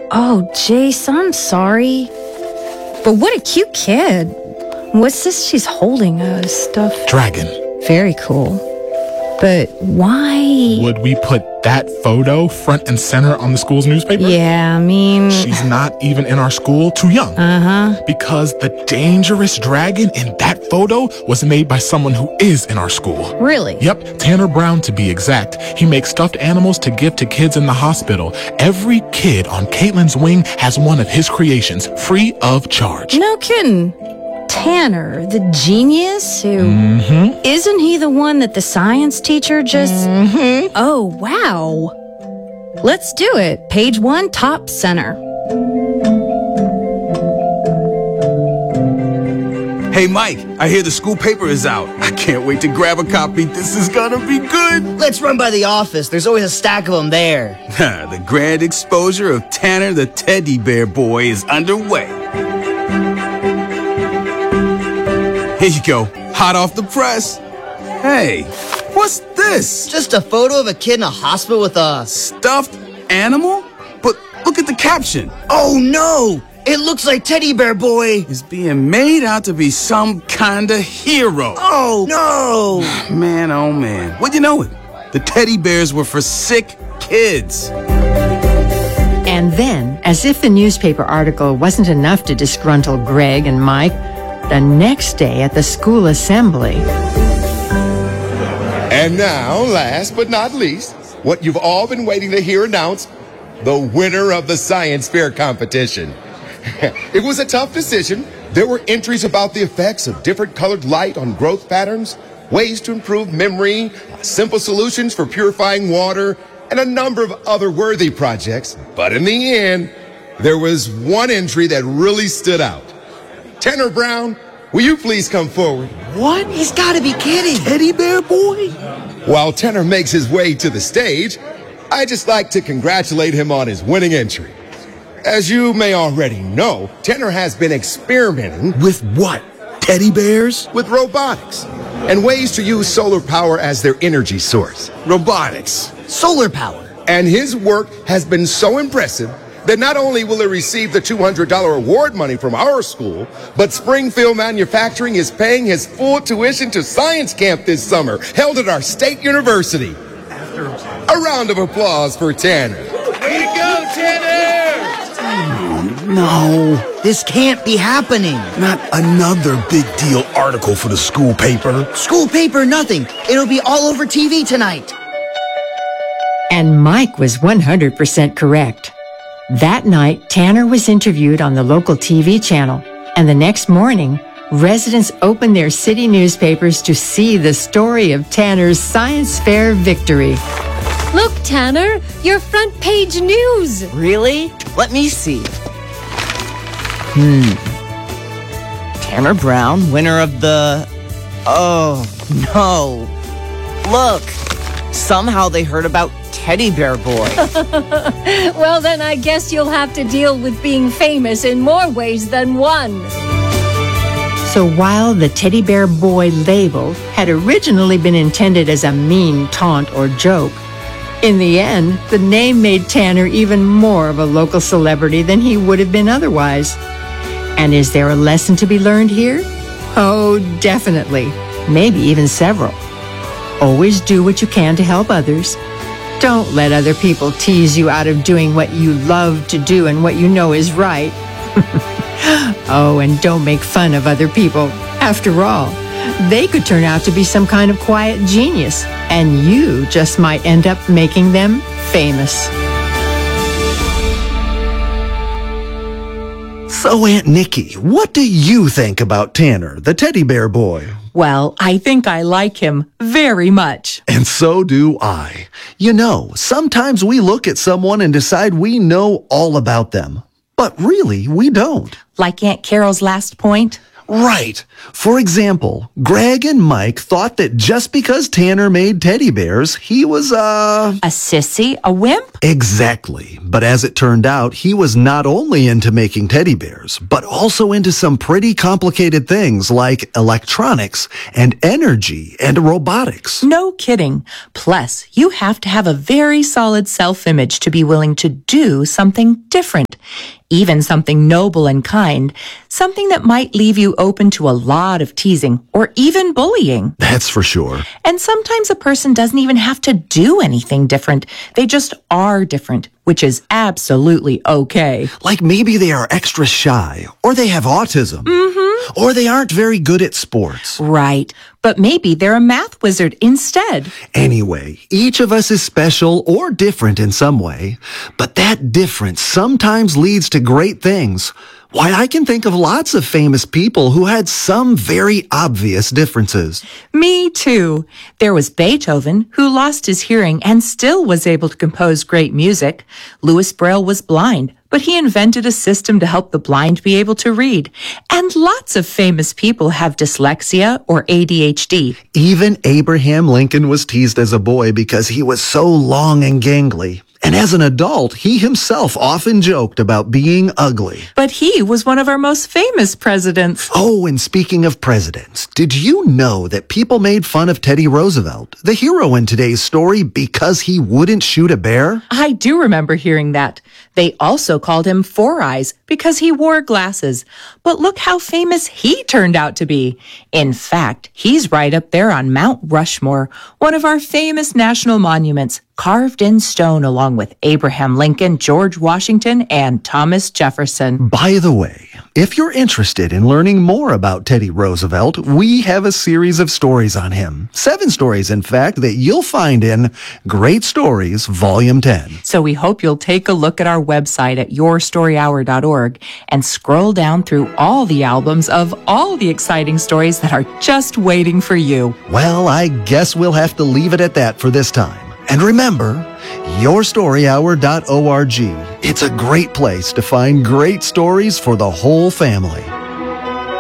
Oh, Jace, I'm sorry. But what a cute kid. What's this she's holding? A stuffed dragon. Very cool. But why? Would we put that photo front and center on the school's newspaper? Yeah, I mean... She's not even in our school. Too young. Because the dangerous dragon in that photo was made by someone who is in our school. Really? Yep, Tanner Brown to be exact. He makes stuffed animals to give to kids in the hospital. Every kid on Caitlin's wing has one of his creations, free of charge. No kidding. Tanner, the genius who... Isn't he the one that the science teacher just... Oh, wow. Let's do it. Page 1, top center. Hey, Mike, I hear the school paper is out. I can't wait to grab a copy. This is gonna be good. Let's run by the office. There's always a stack of them there. The grand exposure of Tanner the Teddy Bear Boy is underway. Here you go, hot off the press. Hey, what's this? Just a photo of a kid in a hospital with a... Stuffed animal? But look at the caption. Oh no! It looks like Teddy Bear Boy is being made out to be some kind of hero. Oh no! Man, oh man. What'd you know it? The teddy bears were for sick kids. And then, as if the newspaper article wasn't enough to disgruntle Greg and Mike, the next day at the school assembly. And now, last but not least, what you've all been waiting to hear announced, the winner of the science fair competition. It was a tough decision. There were entries about the effects of different colored light on growth patterns, ways to improve memory, simple solutions for purifying water, and a number of other worthy projects. But in the end, there was one entry that really stood out. Tanner Brown, will you please come forward? What? He's gotta be kidding. Teddy Bear Boy? While Tanner makes his way to the stage, I'd just like to congratulate him on his winning entry. As you may already know, Tanner has been experimenting with what? Teddy bears? With robotics and ways to use solar power as their energy source. Robotics. Solar power. And his work has been so impressive that not only will he receive the $200 award money from our school, but Springfield Manufacturing is paying his full tuition to science camp this summer, held at our state university. A round of applause for Tanner. Way to go, Tanner! No, this can't be happening. Not another big deal article for the school paper. School paper, nothing. It'll be all over TV tonight. And Mike was 100% correct. That night, Tanner was interviewed on the local TV channel, and the next morning, residents opened their city newspapers to see the story of Tanner's science fair victory. Look, Tanner, your front page news. Really? Let me see. Tanner Brown, winner of the... Oh, no. Look, somehow they heard about Teddy Bear Boy. Well, then I guess you'll have to deal with being famous in more ways than one. So while the Teddy Bear Boy label had originally been intended as a mean taunt or joke, in the end, the name made Tanner even more of a local celebrity than he would have been otherwise. And is there a lesson to be learned here? Oh, definitely. Maybe even several. Always do what you can to help others. Don't let other people tease you out of doing what you love to do and what you know is right. Oh, and don't make fun of other people. After all, they could turn out to be some kind of quiet genius, and you just might end up making them famous. So, Aunt Nikki, what do you think about Tanner, the teddy bear boy? Well, I think I like him very much. And so do I. You know, sometimes we look at someone and decide we know all about them. But really, we don't. Like Aunt Carol's last point? Right. For example, Greg and Mike thought that just because Tanner made teddy bears, he was a sissy, a wimp? Exactly. But as it turned out, he was not only into making teddy bears, but also into some pretty complicated things like electronics and energy and robotics. No kidding. Plus, you have to have a very solid self-image to be willing to do something different. Even something noble and kind, something that might leave you open to a lot of teasing or even bullying. That's for sure. And sometimes a person doesn't even have to do anything different. They just are different, which is absolutely okay. Like maybe they are extra shy, or they have autism, or they aren't very good at sports. Right. But maybe they're a math wizard instead. Anyway, each of us is special or different in some way, but that difference sometimes leads to great things. Why, I can think of lots of famous people who had some very obvious differences. Me too. There was Beethoven, who lost his hearing and still was able to compose great music. Louis Braille was blind, but he invented a system to help the blind be able to read. And lots of famous people have dyslexia or ADHD. Even Abraham Lincoln was teased as a boy because he was so long and gangly. And as an adult, he himself often joked about being ugly. But he was one of our most famous presidents. Oh, and speaking of presidents, did you know that people made fun of Teddy Roosevelt, the hero in today's story, because he wouldn't shoot a bear? I do remember hearing that. They also called him Four Eyes because he wore glasses. But look how famous he turned out to be. In fact, he's right up there on Mount Rushmore, one of our famous national monuments, carved in stone along with Abraham Lincoln, George Washington, and Thomas Jefferson. By the way, if you're interested in learning more about Teddy Roosevelt, we have a series of stories on him. 7 stories, in fact, that you'll find in Great Stories, Volume 10. So we hope you'll take a look at our website at yourstoryhour.org and scroll down through all the albums of all the exciting stories that are just waiting for you. Well, I guess we'll have to leave it at that for this time. And remember, yourstoryhour.org. It's a great place to find great stories for the whole family.